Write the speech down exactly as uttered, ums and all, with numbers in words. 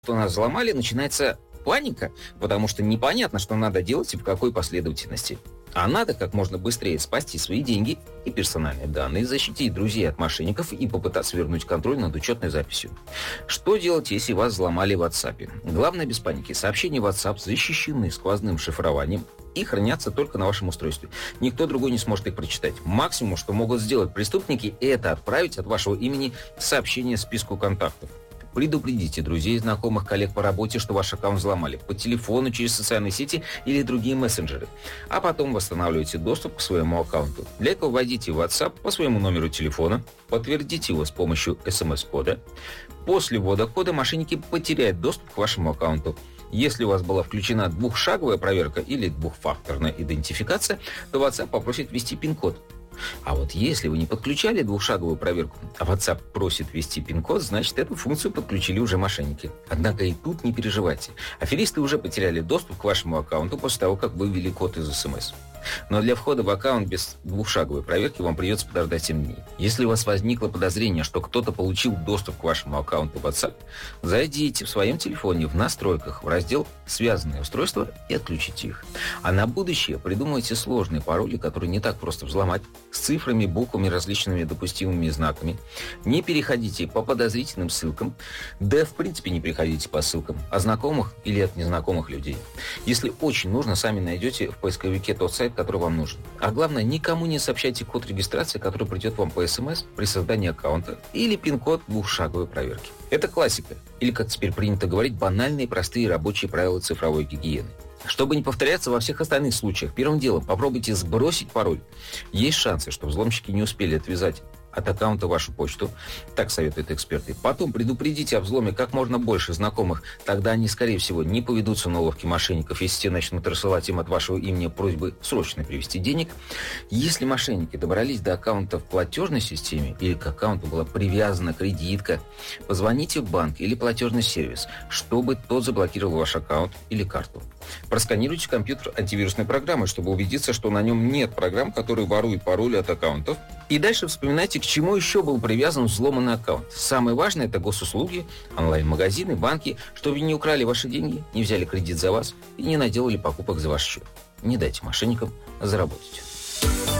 что нас взломали, начинается паника, потому что непонятно, что надо делать и в какой последовательности. А надо как можно быстрее спасти свои деньги и персональные данные, защитить друзей от мошенников и попытаться вернуть контроль над учетной записью. Что делать, если вас взломали в WhatsApp? Главное, без паники. Сообщения в WhatsApp защищены сквозным шифрованием и хранятся только на вашем устройстве. Никто другой не сможет их прочитать. Максимум, что могут сделать преступники, это отправить от вашего имени сообщение списку контактов. Предупредите друзей, знакомых, коллег по работе, что ваш аккаунт взломали по телефону, через социальные сети или другие мессенджеры. А потом восстанавливайте доступ к своему аккаунту. Для этого войдите в WhatsApp по своему номеру телефона, подтвердите его с помощью эс эм эс-кода. После ввода кода мошенники потеряют доступ к вашему аккаунту. Если у вас была включена двухшаговая проверка или двухфакторная идентификация, то WhatsApp попросит ввести пин-код. А вот если вы не подключали двухшаговую проверку, а WhatsApp просит ввести пин-код, значит, эту функцию подключили уже мошенники. Однако и тут не переживайте. Аферисты уже потеряли доступ к вашему аккаунту после того, как вы ввели код из эс эм эс. Но для входа в аккаунт без двухшаговой проверки вам придется подождать семь дней. Если у вас возникло подозрение, что кто-то получил доступ к вашему аккаунту в WhatsApp, зайдите в своем телефоне в настройках в раздел «Связанные устройства» и отключите их. А на будущее придумайте сложные пароли, которые не так просто взломать, с цифрами, буквами, различными допустимыми знаками. Не переходите по подозрительным ссылкам, да в принципе не переходите по ссылкам от знакомых или от незнакомых людей. Если очень нужно, сами найдете в поисковике тот сайт, который вам нужен. А главное, никому не сообщайте код регистрации, который придет вам по эс эм эс при создании аккаунта, или пин-код двухшаговой проверки. Это классика, или, как теперь принято говорить, банальные простые рабочие правила цифровой гигиены. Чтобы не повторяться во всех остальных случаях, первым делом попробуйте сбросить пароль. Есть шансы, что взломщики не успели отвязать от аккаунта вашу почту, так советуют эксперты. Потом предупредите о взломе как можно больше знакомых, тогда они, скорее всего, не поведутся на уловки мошенников, если те начнут рассылать им от вашего имени просьбы срочно перевести денег. Если мошенники добрались до аккаунта в платежной системе или к аккаунту была привязана кредитка, позвоните в банк или платежный сервис, чтобы тот заблокировал ваш аккаунт или карту. Просканируйте компьютер антивирусной программой, чтобы убедиться, что на нем нет программ, которые воруют пароли от аккаунтов. И дальше вспоминайте, к чему еще был привязан взломанный аккаунт. Самое важное – это госуслуги, онлайн-магазины, банки, чтобы не украли ваши деньги, не взяли кредит за вас и не наделали покупок за ваш счет. Не дайте мошенникам заработать.